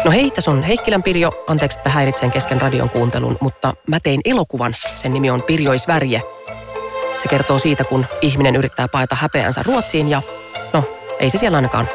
No hei, tässä on Heikkilän Pirjo. Anteeksi, että häiritsen kesken radion kuuntelun, mutta mä tein elokuvan. Sen nimi on Pirjo i Sverige. Se kertoo siitä, kun ihminen yrittää paeta häpeänsä Ruotsiin ja no, ei se siellä ainakaan